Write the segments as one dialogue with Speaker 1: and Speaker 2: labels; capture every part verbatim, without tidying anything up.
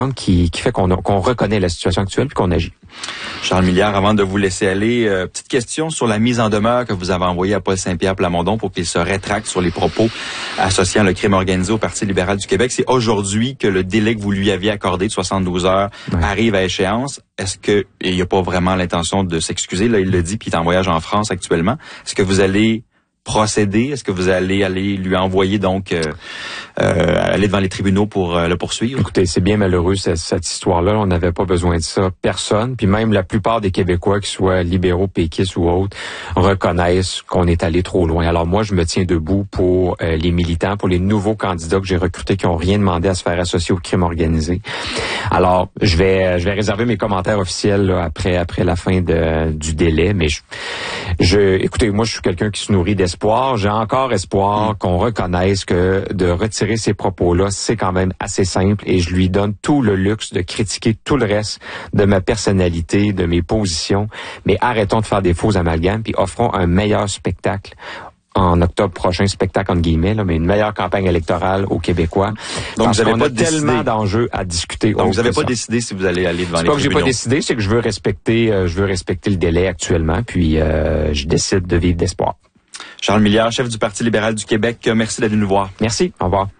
Speaker 1: qui, qui fait qu'on, a, qu'on reconnaît la situation actuelle puis qu'on agit.
Speaker 2: Charles Milliard, avant de vous laisser aller, euh, petite question sur la mise en demeure que vous avez envoyée à Paul Saint-Pierre Plamondon pour qu'il se rétracte sur les propos associant le crime organisé au Parti libéral du Québec. C'est aujourd'hui que le délai que vous lui aviez accordé de soixante-douze heures ouais. arrive à échéance. Est-ce que, et il n'y a pas vraiment l'intention de s'excuser, là il le dit, puis il est en voyage en France actuellement. Est-ce que vous allez procéder? Est-ce que vous allez aller lui envoyer donc euh, euh, aller devant les tribunaux pour euh, le poursuivre?
Speaker 1: Écoutez, c'est bien malheureux cette, cette histoire-là. On n'avait pas besoin de ça. Personne, puis même la plupart des Québécois, qu'ils soient libéraux, péquistes ou autres, reconnaissent qu'on est allé trop loin. Alors moi, je me tiens debout pour euh, les militants, pour les nouveaux candidats que j'ai recrutés qui n'ont rien demandé à se faire associer au crime organisé. Alors, je vais je vais réserver mes commentaires officiels là, après après la fin de, du délai, mais je, je écoutez, moi je suis quelqu'un qui se nourrit d'espoir. J'ai encore espoir mmh. qu'on reconnaisse que de retirer ces propos-là, c'est quand même assez simple et je lui donne tout le luxe de critiquer tout le reste de ma personnalité, de mes positions, mais arrêtons de faire des faux amalgames puis offrons un meilleur spectacle en octobre prochain, spectacle entre guillemets, là, mais une meilleure campagne électorale aux Québécois.
Speaker 2: Donc
Speaker 1: parce
Speaker 2: vous avez
Speaker 1: qu'on
Speaker 2: pas
Speaker 1: a
Speaker 2: décidé.
Speaker 1: tellement d'enjeux à discuter.
Speaker 2: Donc vous n'avez pas ça. décidé si vous allez aller devant
Speaker 1: c'est
Speaker 2: les
Speaker 1: pas
Speaker 2: tribunaux.
Speaker 1: que j'ai pas décidé, c'est que je veux respecter, euh, je veux respecter le délai actuellement, puis euh, je décide de vivre d'espoir.
Speaker 2: Charles Milliard, chef du Parti libéral du Québec, merci d'être venu nous voir.
Speaker 1: Merci, au revoir.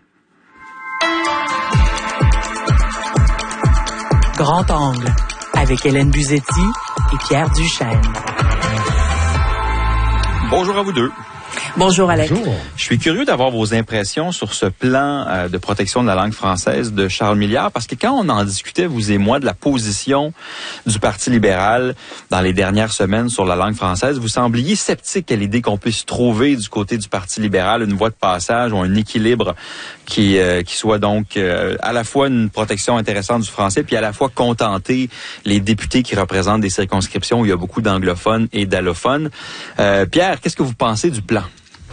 Speaker 3: Grand angle, avec Hélène Buzetti et Pierre Duchesne.
Speaker 2: Bonjour à vous deux.
Speaker 3: Bonjour Alex.
Speaker 2: Bonjour. Je suis curieux d'avoir vos impressions sur ce plan euh, de protection de la langue française de Charles Milliard, parce que quand on en discutait, vous et moi, de la position du Parti libéral dans les dernières semaines sur la langue française, vous sembliez sceptique à l'idée qu'on puisse trouver du côté du Parti libéral une voie de passage ou un équilibre qui euh, qui soit donc euh, à la fois une protection intéressante du français, puis à la fois contenter les députés qui représentent des circonscriptions où il y a beaucoup d'anglophones et d'allophones. Euh, Pierre, qu'est-ce que vous pensez du plan?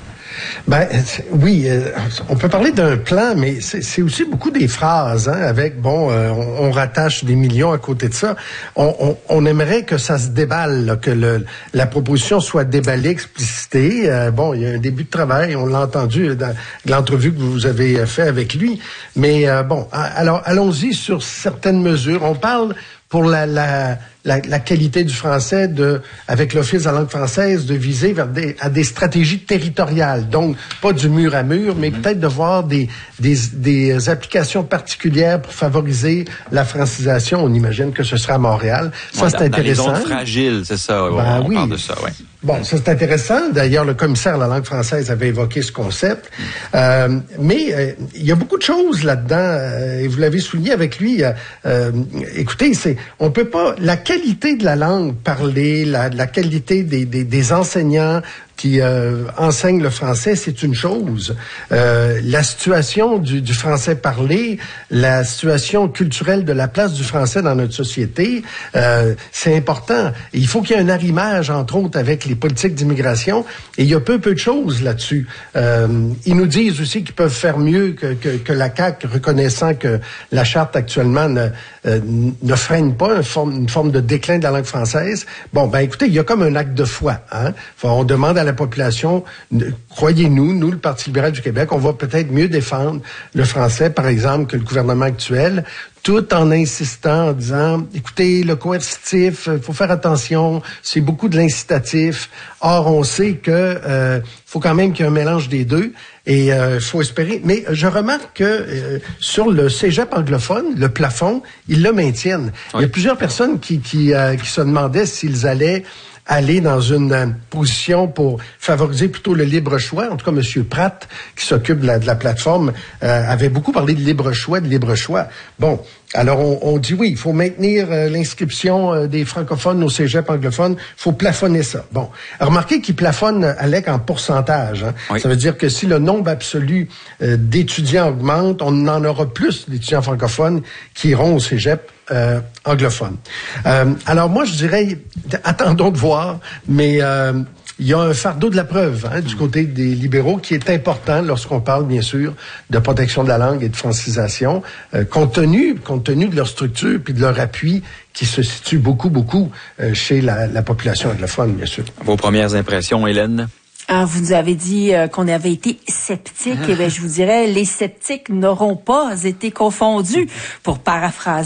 Speaker 4: Ben oui, euh, on peut parler d'un plan, mais c'est, c'est aussi beaucoup des phrases, hein, avec bon, euh, on, on rattache des millions à côté de ça. On, on, on aimerait que ça se déballe, là, que le, la proposition soit déballée, explicitée. Euh, bon, il y a un début de travail, on l'a entendu dans l'entrevue que vous avez fait avec lui. Mais euh, bon, alors allons-y sur certaines mesures. On parle pour la, la, la, la qualité du français, de, avec l'Office de la langue française, de viser vers des, à des stratégies territoriales. Donc, pas du mur à mur, mais mm-hmm. peut-être de voir des, des, des applications particulières pour favoriser la francisation. On imagine que ce sera à Montréal. Ça,
Speaker 2: ouais,
Speaker 4: c'est
Speaker 2: dans,
Speaker 4: intéressant.
Speaker 2: Dans les zones fragiles, c'est ça.
Speaker 4: Ben,
Speaker 2: on
Speaker 4: oui.
Speaker 2: parle de ça, ouais.
Speaker 4: Bon, ça c'est intéressant. D'ailleurs, le commissaire à la langue française avait évoqué ce concept. Mm. Euh, mais euh, il y a beaucoup de choses là-dedans, euh, et vous l'avez souligné avec lui. Euh, euh, écoutez, c'est on peut pas la qualité de la langue parlée, la, la qualité des, des, des enseignants qui euh, enseignent le français, c'est une chose. Euh, la situation du, du français parlé, la situation culturelle de la place du français dans notre société, euh, c'est important. Et il faut qu'il y ait un arrimage, entre autres, avec les politiques d'immigration. Et il y a peu, peu de choses là-dessus. Euh, ils nous disent aussi qu'ils peuvent faire mieux que, que, que la C A Q, reconnaissant que la charte actuellement ne, euh, ne freine pas une forme, une forme de déclin de la langue française. Bon, ben écoutez, il y a comme un acte de foi. Hein? Enfin, on demande à la population, croyez-nous, nous, le Parti libéral du Québec, on va peut-être mieux défendre le français, par exemple, que le gouvernement actuel, tout en insistant, en disant, écoutez, le coercitif, il faut faire attention, c'est beaucoup de l'incitatif. Or, on sait que euh, faut quand même qu'il y ait un mélange des deux, et il euh, faut espérer. Mais je remarque que euh, sur le cégep anglophone, le plafond, ils le maintiennent. Oui. Il y a plusieurs personnes qui, qui, euh, qui se demandaient s'ils allaient aller dans une euh, position pour favoriser plutôt le libre choix. En tout cas, M. Pratt, qui s'occupe de la, de la plateforme, euh, avait beaucoup parlé de libre choix, de libre choix. Bon, alors on, on dit oui, il faut maintenir euh, l'inscription euh, des francophones au cégep anglophone, il faut plafonner ça. Bon, remarquez qu'il plafonne, Alec, en pourcentage. Hein. Oui. Ça veut dire que si le nombre absolu euh, d'étudiants augmente, on en aura plus d'étudiants francophones qui iront au cégep Euh, anglophone. Euh, alors moi, je dirais, attendons de voir, mais euh, il y a un fardeau de la preuve hein, du côté des libéraux qui est important lorsqu'on parle, bien sûr, de protection de la langue et de francisation, euh, compte tenu, compte tenu de leur structure puis de leur appui qui se situe beaucoup, beaucoup euh, chez la, la population anglophone, bien sûr.
Speaker 2: Vos premières impressions, Hélène?
Speaker 3: Alors, vous nous avez dit euh, qu'on avait été sceptiques. Ah. Eh bien, je vous dirais, les sceptiques n'auront pas été confondus, pour paraphraser